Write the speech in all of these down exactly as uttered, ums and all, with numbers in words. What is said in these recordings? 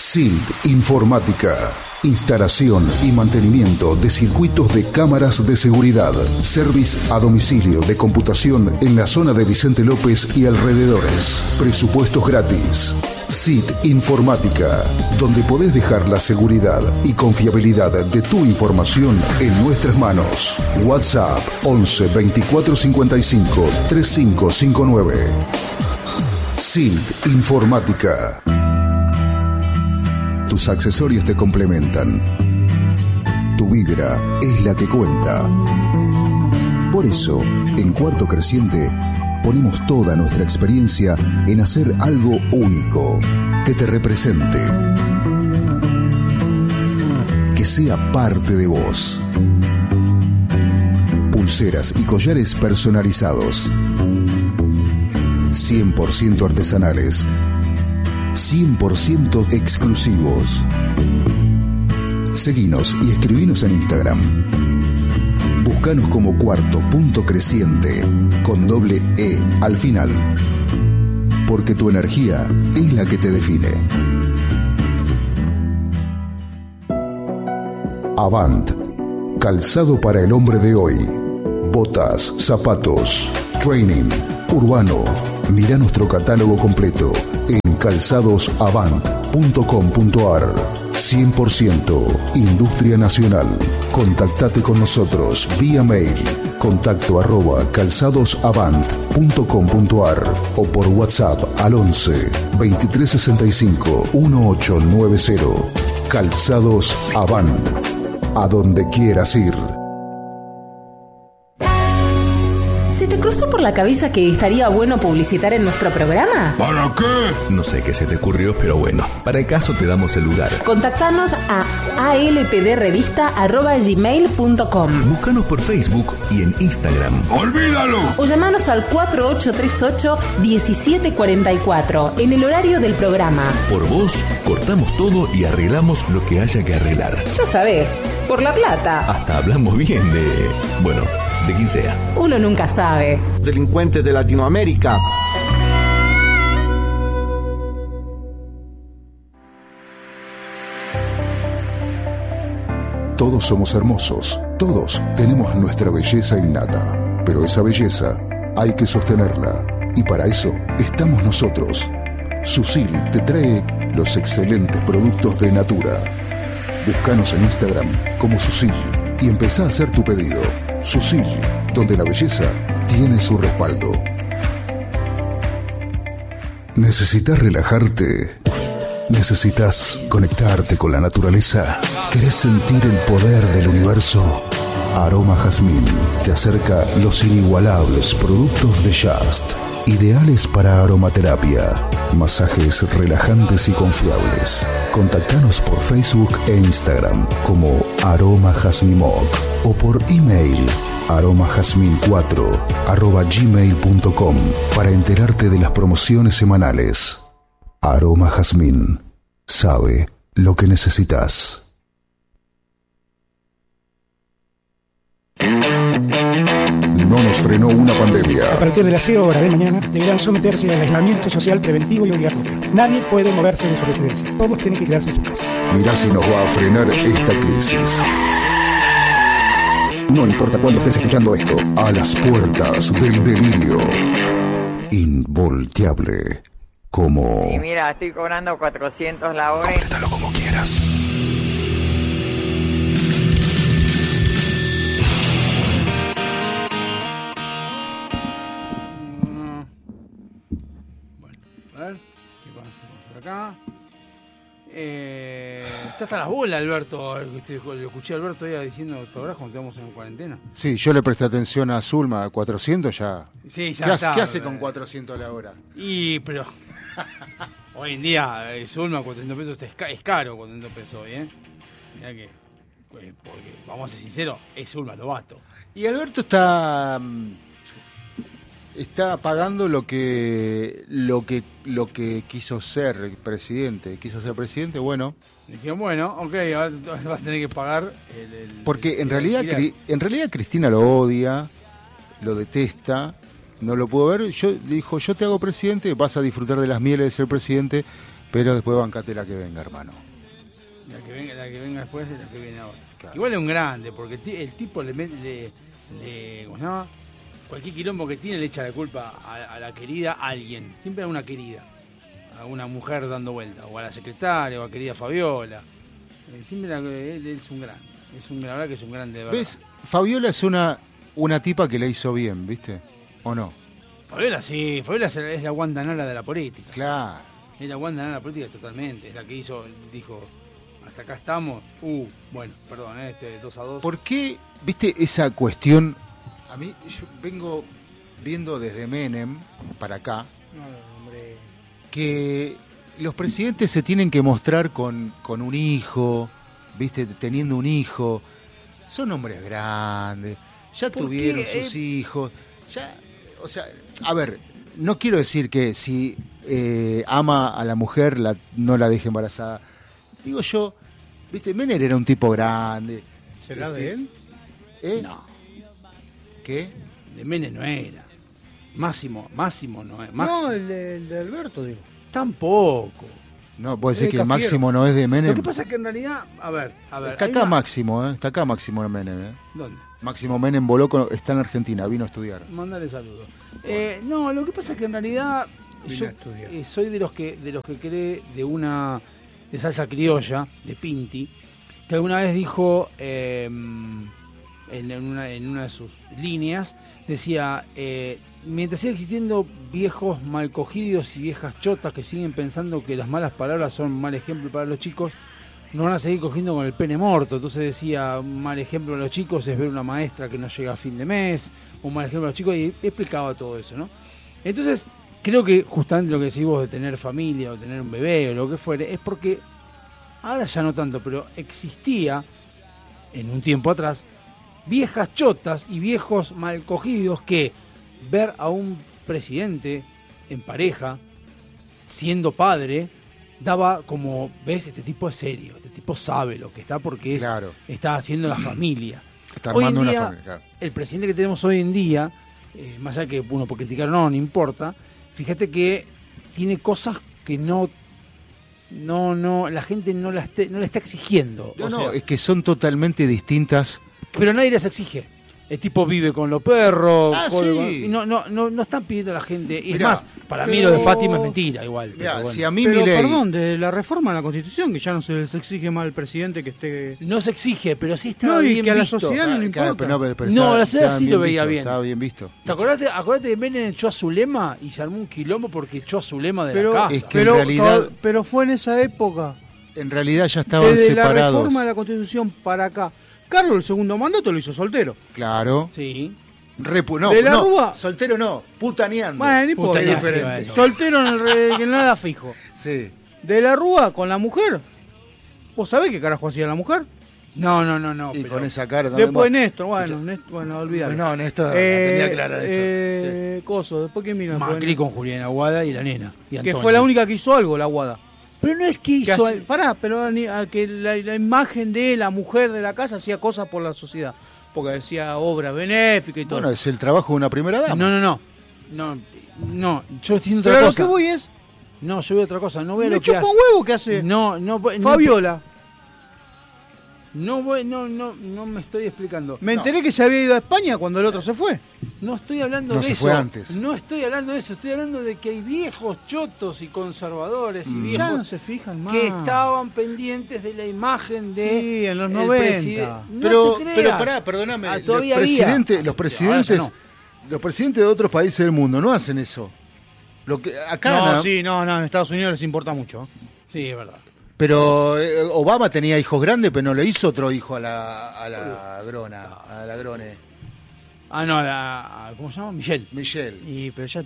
S I L T Informática. Instalación y mantenimiento de circuitos de cámaras de seguridad. Service a domicilio de computación en la zona de Vicente López y alrededores. Presupuestos gratis. S I L T Informática, donde podés dejar la seguridad y confiabilidad de tu información en nuestras manos. WhatsApp once veinticuatro cincuenta y cinco treinta y cinco cincuenta y nueve. S I L T Informática. Tus accesorios te complementan. Tu vibra es la que cuenta. Por eso, en Cuarto Creciente, ponemos toda nuestra experiencia en hacer algo único, que te represente, que sea parte de vos. Pulseras y collares personalizados, cien por ciento artesanales, cien por ciento exclusivos. Seguinos y escribinos en Instagram. Búscanos como Cuarto Punto Creciente, con doble E al final. Porque tu energía es la que te define. Avant. Calzado para el hombre de hoy. Botas, zapatos, training, urbano. Mira nuestro catálogo completo en calzados avant punto com punto ar. cien por ciento Industria Nacional. Contactate con nosotros vía mail, contacto arroba calzadosavant punto com punto ar o por WhatsApp al once veintitrés sesenta y cinco dieciocho noventa. Calzados Avant. A donde quieras ir. ¿Se te cruzó por la cabeza que estaría bueno publicitar en nuestro programa? ¿Para qué? No sé qué se te ocurrió, pero bueno, para el caso te damos el lugar. Contactanos a alpdrevista arroba gmail punto com. Búscanos por Facebook y en Instagram. ¡Olvídalo! O llamanos al cuatro ocho tres ocho diecisiete cuarenta y cuatro en el horario del programa. Por vos, cortamos todo y arreglamos lo que haya que arreglar. Ya sabés, por la plata. Hasta hablamos bien de... bueno... de quien sea. Uno nunca sabe. Delincuentes de Latinoamérica. Todos somos hermosos, todos tenemos nuestra belleza innata, pero esa belleza hay que sostenerla y para eso estamos nosotros. Susil te trae los excelentes productos de Natura. Búscanos en Instagram como Susil y empezá a hacer tu pedido. Susil, donde la belleza tiene su respaldo. ¿Necesitas relajarte? ¿Necesitas conectarte con la naturaleza? ¿Querés sentir el poder del universo? Aroma Jazmín te acerca los inigualables productos de Just, ideales para aromaterapia, masajes relajantes y confiables. Contactanos por Facebook e Instagram como Aroma Jazmimoc o por email aromajazmin cuatro arroba gmail punto com para enterarte de las promociones semanales. Aroma Jazmín sabe lo que necesitas. No nos frenó una pandemia. A partir de las cero horas de mañana deberán someterse al aislamiento social preventivo y obligatorio. Nadie puede moverse de su residencia. Todos tienen que quedarse en sus casas. Mirá si nos va a frenar esta crisis. No importa cuándo estés escuchando esto. A las puertas del delirio. Involteable. Como... Y mira, estoy cobrando cuatrocientos la hora. Complétalo como quieras. Acá. Eh, está hasta las bolas, Alberto. Lo escuché a Alberto ya diciendo, ¿te acordás cuando estábamos en cuarentena? Sí, yo le presté atención a Zulma, a cuatrocientos ya. Sí, ya ¿Qué, está, hace, ¿Qué hace eh, con cuatrocientos a la hora? Y, pero. Hoy en día, eh, Zulma, cuatrocientos pesos es, ca- es caro, cuatrocientos pesos hoy, ¿eh? Mirá que. Eh, porque, vamos a ser sinceros, es Zulma Lobato. Y Alberto está. Está pagando lo que lo que lo que quiso ser presidente. Quiso ser presidente, bueno. Dijeron, bueno, ok, ahora vas a tener que pagar el... el Porque el, en el realidad alquiler. en realidad Cristina lo odia, lo detesta, no lo pudo ver. Yo dijo, yo te hago presidente, vas a disfrutar de las mieles de ser presidente Pero después bancate la que venga, hermano. La que venga, la que venga después es la que viene ahora. Claro. Igual es un grande, porque el, ti- el tipo le, met- le, le ¿cómo se llama? Cualquier quilombo que tiene le echa la culpa a, a la querida a alguien. Siempre a una querida. A una mujer dando vuelta. O a la secretaria, o a querida Fabiola. Eh, Siempre la- él, él es un grande. Es un, la verdad que es un grande de verdad. ¿Ves? Fabiola es una, una tipa que le hizo bien, ¿viste? ¿O no? Fabiola sí, Fabiola es, es la Wanda Nara de la política. Claro. Es la Wanda Nara de la política totalmente. Es la que hizo, dijo, hasta acá estamos. Uh, bueno, perdón, eh, este dos a dos. ¿Por qué, viste, esa cuestión? A mí, yo vengo viendo desde Menem para acá No, hombre. que los presidentes se tienen que mostrar con, con un hijo, viste, teniendo un hijo. Son hombres grandes, ya ¿Por tuvieron qué? sus hijos. Ya, o sea, a ver, no quiero decir que si eh, ama a la mujer la, no la deje embarazada. Digo yo, viste, Menem era un tipo grande. ¿Será Este, de él? ¿Eh? No, ¿Qué? de Menem no era. Máximo, Máximo no es. Máximo. No, el de, el de Alberto, digo. Tampoco. No, puede ser Eh, que el Cafiero. Máximo no es de Menem. Lo que pasa es que en realidad, a ver, a ver. Está hay acá una- Máximo, ¿eh? Está acá Máximo Menem, ¿eh? ¿Dónde? Máximo Menem voló, con- está en Argentina, vino a estudiar. Mándale saludos. Eh, no, lo que pasa es que en realidad Vine yo a estudiar. eh, soy de los que de los que cree de una de salsa criolla, de Pinti, que alguna vez dijo eh, en, en una, en una de sus líneas, decía, eh, mientras siga existiendo viejos malcogidos y viejas chotas que siguen pensando que las malas palabras son mal ejemplo para los chicos, nos van a seguir cogiendo con el pene morto. Entonces decía, un mal ejemplo a los chicos es ver una maestra que no llega a fin de mes, un mal ejemplo a los chicos, y explicaba todo eso, ¿no? Entonces, creo que justamente lo que decís vos de tener familia o tener un bebé o lo que fuere, es porque, ahora ya no tanto, pero existía, en un tiempo atrás, viejas chotas y viejos mal cogidos que ver a un presidente en pareja, siendo padre, daba como, ves, este tipo es serio, este tipo sabe lo que está porque es, Claro. está haciendo la familia. Está Hoy en armando una día, familia, claro. el presidente que tenemos hoy en día, eh, más allá que uno por criticar o no, no importa, fíjate que tiene cosas que no, no, no, la gente no la, esté- no le está exigiendo. No, o no, sea, es que son totalmente distintas. pero nadie las exige. El tipo vive con los perros, Ah, jode sí. con- y no, no, no, no están pidiendo a la gente. Y es Mirá, más, para mí pero- lo de Fátima es mentira igual. pero Mirá, bueno. si a mí Pero, Milei- perdón, de la reforma a la Constitución, que ya no se les exige más al presidente que esté... No se exige, pero sí está No, y bien que a la visto. sociedad no le Claro, importa. pero pero- pero No, estaba- la sociedad estaba sí lo veía visto, bien. Estaba bien visto. ¿Te acordás, acordate que Menem echó a Zulema y se armó un quilombo porque echó a Zulema de Pero, la casa? Es que en pero, realidad- pero fue en esa época, En realidad ya estaban desde la separados. reforma de la Constitución para acá. Carlos el segundo mandato lo hizo soltero. Claro. Sí. Repu- no, De la no, Rúa. soltero no, putaneando. Bueno, no importa. Es Putaneando, diferente. bueno. Soltero en el re- que nada fijo. Sí. De la Rúa con la mujer. ¿Vos sabés qué carajo hacía la mujer? No, no, no, no. Y pero- con esa cara también. Después bueno. Néstor, bueno, Néstor, bueno, olvidalo. No, Néstor, la Eh, tenía clara, Néstor. eh, Coso, después que vino. Macri Después- con Julián Aguada y la nena. Y que Antonio. fue la única que hizo algo, la Guada. Pero no es que Que hizo. hace- pará, pero ni- a que la, la imagen de la mujer de la casa hacía cosas por la sociedad. Porque decía obra benéfica y todo. Bueno, es el trabajo de una primera dama. No, no, no. No, no, yo estoy haciendo pero otra lo cosa. que voy es. No, yo voy a otra cosa. No voy a Me lo que chupa hace. un huevo que hace No, no, voy- no, Fabiola. No voy, no, no, no me estoy explicando. Me No. enteré que se había ido a España cuando el otro se fue. No estoy hablando No, de se eso. fue antes. No estoy hablando de eso. Estoy hablando de que hay viejos chotos y conservadores y Mm. viejos Ya no se fijan más. que estaban pendientes de la imagen de Sí, en los el noventa. preside- No pero, te creas. pero pará, perdóname. Ah, los, todavía había. presidentes, los Ahora presidentes, ya no. los presidentes de otros países del mundo no hacen eso. Lo que acá No, na- sí, no, no, en Estados Unidos les importa mucho. Sí, es verdad. Pero eh, Obama tenía hijos grandes, pero no le hizo otro hijo a la, a la grona, a la grone. Ah, no, la, a- ¿cómo se llama? Michelle. Michelle. Y pero ya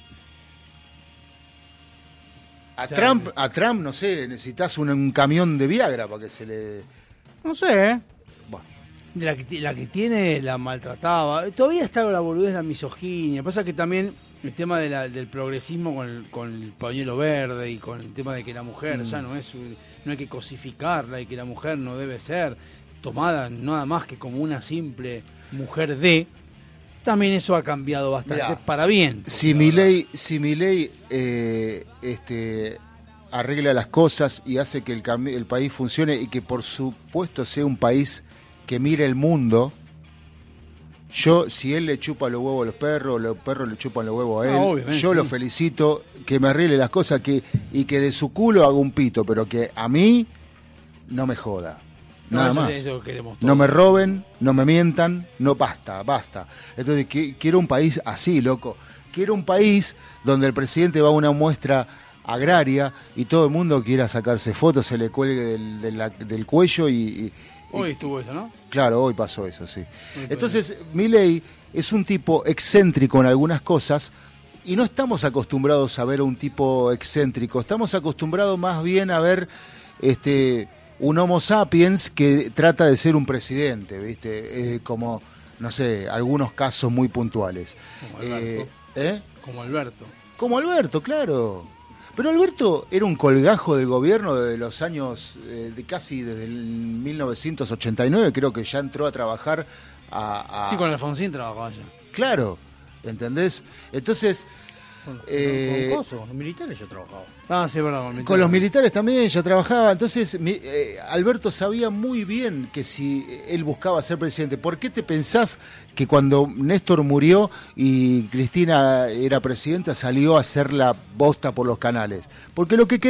A Ya, Trump, a Trump, no sé, necesitas un, un camión de Viagra para que se le. no sé, ¿eh? Bueno, La que, ti- la que tiene la maltrataba. Todavía está la boludez de la misoginia. Pasa que también el tema de la- del progresismo con el, con el pañuelo verde y con el tema de que la mujer Mm. ya no es un- no hay que cosificarla y que la mujer no debe ser tomada nada más que como una simple mujer de. También eso ha cambiado bastante Mirá, para bien. si la Milei, si Milei eh, este, arregla las cosas y hace que el, cam- el país funcione y que por supuesto sea un país que mire el mundo. Yo, si él le chupa los huevos a los perros, los perros le chupan los huevos a él, Ah, yo sí. lo felicito, que me arregle las cosas que y que de su culo haga un pito, pero que a mí no me joda. No, Nada eso- más. eso queremos todos. No me roben, no me mientan, no basta, basta. Entonces que- quiero un país así, loco. Quiero un país donde el presidente va a una muestra agraria y todo el mundo quiera sacarse fotos, se le cuelgue del, de la- del cuello y, y- Hoy y- estuvo eso, ¿no? Claro, hoy pasó eso, sí. Hoy Entonces, Milei es un tipo excéntrico en algunas cosas y no estamos acostumbrados a ver a un tipo excéntrico, estamos acostumbrados más bien a ver este un Homo sapiens que trata de ser un presidente, ¿viste? Eh, como, no sé, algunos casos muy puntuales. Como Alberto. Eh, ¿eh? Como Alberto. Como Alberto, claro. Pero Alberto era un colgajo del gobierno de los años, eh, de casi desde el mil novecientos ochenta y nueve, creo que ya entró a trabajar a... a- Sí, con Alfonsín trabajaba allá. Claro, ¿entendés? Entonces, Con, Eh, con coso, con los militares yo trabajaba. Ah, sí, verdad. Con, con los militares también ya trabajaba. Entonces, mi- eh, Alberto sabía muy bien que si él buscaba ser presidente, ¿por qué te pensás que cuando Néstor murió y Cristina era presidenta salió a hacer la bosta por los canales? Porque lo que quería